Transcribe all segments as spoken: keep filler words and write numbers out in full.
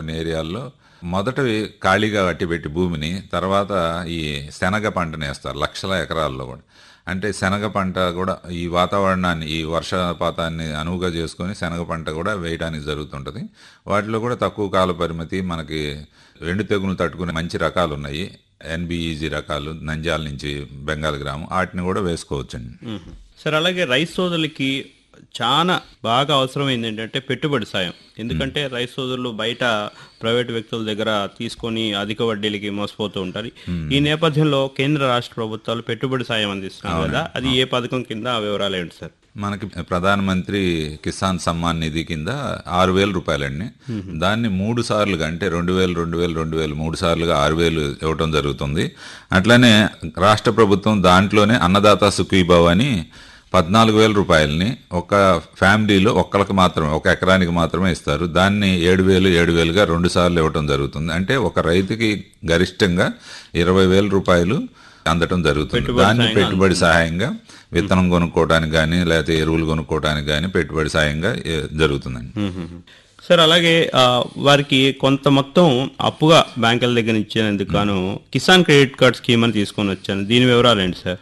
ఏరియాల్లో మొదట ఖాళీగా కట్టిపెట్టి భూమిని తర్వాత ఈ శనగ పంటని వేస్తారు లక్షల ఎకరాల్లో కూడా. అంటే శనగ పంట కూడా ఈ వాతావరణాన్ని ఈ వర్షపాతాన్ని అనువుగా చేసుకొని శనగ పంట కూడా వేయడానికి జరుగుతుంటుంది. వాటిలో కూడా తక్కువ కాల పరిమితి మనకి రెండు తెగులు తట్టుకునే మంచి రకాలు ఉన్నాయి. ఎన్బిఈజీ రకాలు నంద్యాల నుంచి బెంగాల్ గ్రామం వాటిని కూడా వేసుకోవచ్చండి. సార్ అలాగే రైతు సోదరులకి చాలా బాగా అవసరమైంది ఏంటంటే పెట్టుబడి సాయం. ఎందుకంటే రైతు సోదరులు బయట ప్రైవేట్ వ్యక్తుల దగ్గర తీసుకొని అధిక వడ్డీలకి మోసపోతూ ఉంటారు. ఈ నేపథ్యంలో కేంద్ర రాష్ట్ర ప్రభుత్వాలు పెట్టుబడి సాయం అందిస్తున్నారు కదా, అది ఏ పథకం కింద ఆ వివరాలు ఏంటి సార్? మనకి ప్రధానమంత్రి కిసాన్ సమ్మాన్ నిధి కింద ఆరు వేల రూపాయలండి. దాన్ని మూడు సార్లుగా అంటే రెండు వేలు రెండు వేలు రెండు వేలు మూడు సార్లుగా ఆరు వేలు ఇవ్వటం జరుగుతుంది. అట్లనే రాష్ట్ర ప్రభుత్వం దాంట్లోనే అన్నదాత సుఖీభావ్ అని పద్నాలుగు వేల రూపాయలని ఒక ఫ్యామిలీలో ఒక్కరికి మాత్రమే ఒక ఎకరానికి మాత్రమే ఇస్తారు. దాన్ని ఏడు వేలు ఏడు వేలుగా రెండు సార్లు ఇవ్వటం జరుగుతుంది. అంటే ఒక రైతుకి గరిష్టంగా ఇరవై వేల రూపాయలు అందటం జరుగుతుంది. దాన్ని పెట్టుబడి సహాయంగా విత్తనం కొనుక్కోవడానికి కానీ లేకపోతే ఎరువులు కొనుక్కోవడానికి కానీ పెట్టుబడి సాయంగా జరుగుతుందండి. సార్ అలాగే వారికి కొంత మొత్తం అప్పుగా బ్యాంకుల దగ్గర ఇచ్చేందుకు గాను కిసాన్ క్రెడిట్ కార్డ్ స్కీమ్ అని తీసుకొని వచ్చాను. దీని వివరాలు ఏంటి సార్?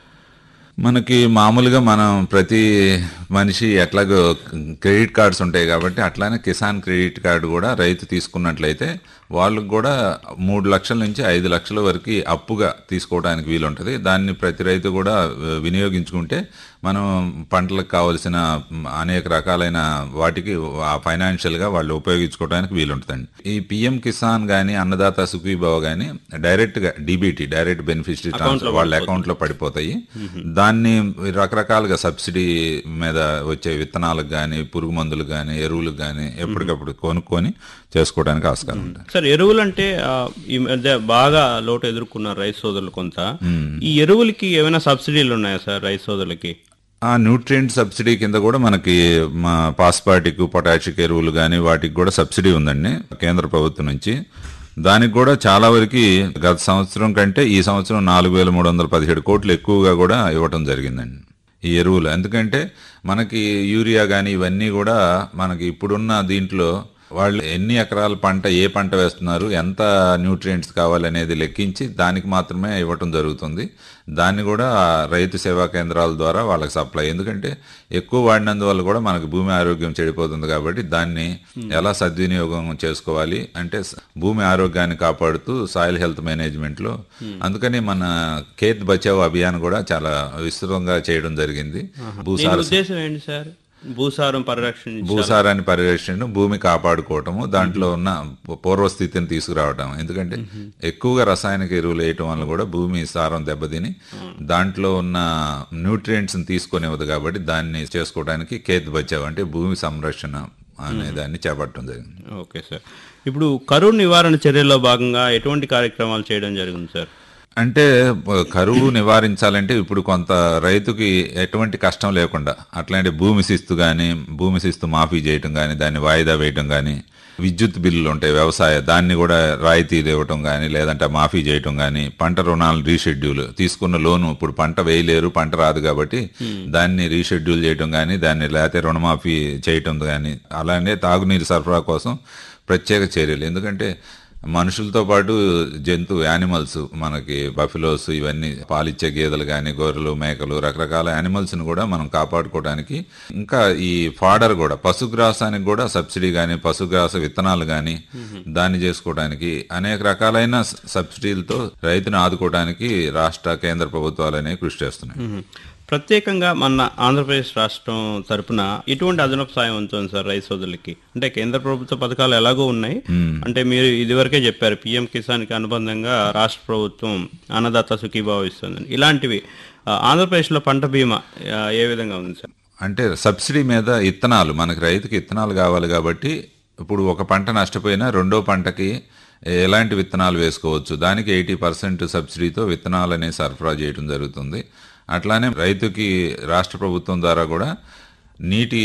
మనకి మామూలుగా మనం ప్రతి మనిషి ఎట్లాగో క్రెడిట్ కార్డ్స్ ఉంటాయి కాబట్టి అట్లానే కిసాన్ క్రెడిట్ కార్డు కూడా రైతు తీసుకున్నట్లయితే వాళ్ళకు కూడా మూడు లక్షల నుంచి ఐదు లక్షల వరకు అప్పుగా తీసుకోవడానికి వీలుంటుంది. దాన్ని ప్రతి రైతు కూడా వినియోగించుకుంటే మనం పంటలకు కావలసిన అనేక రకాలైన వాటికి ఫైనాన్షియల్గా వాళ్ళు ఉపయోగించుకోవడానికి వీలుంటుందండి. ఈ పిఎం కిసాన్ కానీ అన్నదాత సుఖీభావ కానీ డైరెక్ట్గా డీబీటీ డైరెక్ట్ బెనిఫిషరీ ట్రాన్స్ఫర్ వాళ్ళ అకౌంట్లో పడిపోతాయి. దాన్ని రకరకాలుగా సబ్సిడీ మీద వచ్చే విత్తనాలకు కానీ పురుగు మందులకు కానీ ఎరువులకు కానీ ఎప్పటికప్పుడు కొనుక్కొని చేసుకోవడానికి ఆస్కారం ఉంటుంది. సార్ ఎరువులు అంటే ఈ మధ్య బాగా లోటు ఎదుర్కొన్నారు రైతు సోదరులు కొంత. ఈ ఎరువులకి ఏమైనా సబ్సిడీలు ఉన్నాయా సార్ రైతు సోదరులకి? ఆ న్యూట్రియంట్ సబ్సిడీ కింద కూడా మనకి మా పాస్పాటిక్ పొటాషిక్ ఎరువులు కానీ వాటికి కూడా సబ్సిడీ ఉందండి కేంద్ర ప్రభుత్వం నుంచి. దానికి కూడా చాలా వరకు గత సంవత్సరం కంటే ఈ సంవత్సరం నాలుగు వేల మూడు వందల పదిహేడు కోట్లు ఎక్కువగా కూడా ఇవ్వటం జరిగిందండి ఈ ఎరువులు. ఎందుకంటే మనకి యూరియా కానీ ఇవన్నీ కూడా మనకి ఇప్పుడున్న దీంట్లో వాళ్ళు ఎన్ని ఎకరాల పంట ఏ పంట వేస్తున్నారు ఎంత న్యూట్రియంట్స్ కావాలనేది లెక్కించి దానికి మాత్రమే ఇవ్వటం జరుగుతుంది. దాన్ని కూడా రైతు సేవా కేంద్రాల ద్వారా వాళ్ళకి సప్లై. ఎందుకంటే ఎక్కువ వాడినందువల్ల కూడా మనకు భూమి ఆరోగ్యం చెడిపోతుంది కాబట్టి దాన్ని ఎలా సద్వినియోగం చేసుకోవాలి అంటే భూమి ఆరోగ్యాన్ని కాపాడుతూ సాయిల్ హెల్త్ మేనేజ్మెంట్లో అందుకని మన ఖేత్ బచావ్ అభియాన్ కూడా చాలా విస్తృతంగా చేయడం జరిగింది. భూసార ఉద్దేశం ఏంటి సార్? భూసారం పరిరక్షణ భూసారాన్ని పరిరక్షణ భూమి కాపాడుకోవటము దాంట్లో ఉన్న పూర్వస్థితిని తీసుకురావటం. ఎందుకంటే ఎక్కువగా రసాయనిక ఎరువులు వేయటం వల్ల కూడా భూమి సారం దెబ్బతిని దాంట్లో ఉన్న న్యూట్రియంట్స్ తీసుకునేవద్దు కాబట్టి దాన్ని చేసుకోవడానికి ఖేత్ బచావ్ అంటే భూమి సంరక్షణ అనే దాన్ని చేపట్టడం జరిగింది. ఓకే సార్, ఇప్పుడు కరువు నివారణ చర్యల్లో భాగంగా ఎటువంటి కార్యక్రమాలు చేయడం జరిగింది సార్? అంటే కరువు నివారించాలంటే ఇప్పుడు కొంత రైతుకి ఎటువంటి కష్టం లేకుండా అట్లాంటి భూమి శిస్తు కానీ భూమి శిస్తు మాఫీ చేయటం కానీ దాన్ని వాయిదా వేయటం కానీ విద్యుత్ బిల్లులు ఉంటాయి వ్యవసాయ దాన్ని కూడా రాయితీలు ఇవ్వటం కానీ లేదంటే మాఫీ చేయటం కానీ పంట రుణాలు రీషెడ్యూల్ తీసుకున్న లోను ఇప్పుడు పంట వేయలేరు పంట రాదు కాబట్టి దాన్ని రీషెడ్యూల్ చేయటం కానీ దాన్ని లేకపోతే రుణమాఫీ చేయటం కానీ అలానే తాగునీరు సరఫరా కోసం ప్రత్యేక చర్యలు. ఎందుకంటే మనుషులతో పాటు జంతు యానిమల్స్ మనకి బఫెలోస్ ఇవన్నీ పాలిచ్చే గేదెలు కానీ గొర్రెలు మేకలు రకరకాల యానిమల్స్ని కూడా మనం కాపాడుకోవడానికి ఇంకా ఈ ఫాడర్ కూడా పశుగ్రాసానికి కూడా సబ్సిడీ కానీ పశుగ్రాస విత్తనాలు కానీ దాన్ని చేసుకోవడానికి అనేక రకాలైన సబ్సిడీలతో రైతును ఆదుకోవడానికి రాష్ట్ర కేంద్ర ప్రభుత్వాలు అనేవి కృషి చేస్తున్నాయి. ప్రత్యేకంగా మన ఆంధ్రప్రదేశ్ రాష్ట్రం తరపున ఎటువంటి అదనపు సాయం ఉంటుంది సార్ రైతు సోదరులకి? అంటే కేంద్ర ప్రభుత్వ పథకాలు ఎలాగో ఉన్నాయి, అంటే మీరు ఇదివరకే చెప్పారు పిఎం కిసాన్కి అనుబంధంగా రాష్ట్ర ప్రభుత్వం అన్నదాత సుఖీభావ ఇస్తుందని. ఇలాంటివి ఆంధ్రప్రదేశ్లో పంట బీమా ఏ విధంగా ఉంది సార్? అంటే సబ్సిడీ మీద ఇత్తనాలు మనకి రైతుకి ఇత్తనాలు కావాలి కాబట్టి ఇప్పుడు ఒక పంట నష్టపోయినా రెండో పంటకి ఎలాంటి విత్తనాలు వేసుకోవచ్చు దానికి ఎయిటీ పర్సెంట్ సబ్సిడీతో విత్తనాలు అనేవి సరఫరా చేయడం జరుగుతుంది. అట్లానే రైతుకి రాష్ట్ర ప్రభుత్వం ద్వారా కూడా నీటి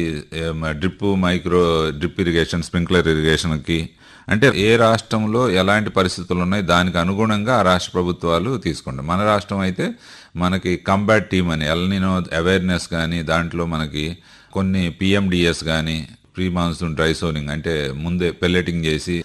drip micro drip irrigation sprinkler ఇరిగేషన్కి అంటే ఏ రాష్ట్రంలో ఎలాంటి పరిస్థితులు ఉన్నాయి దానికి అనుగుణంగా ఆ రాష్ట్ర ప్రభుత్వాలు తీసుకుంటాయి. మన రాష్ట్రం అయితే మనకి కంబాట్ టీమ్ అని ఎల్నినో అవేర్నెస్ కానీ దాంట్లో మనకి కొన్ని పిఎండిఎస్ కానీ ప్రీ మాన్సూన్ డ్రై సోనింగ్ అంటే ముందే పెల్లెటింగ్ చేసి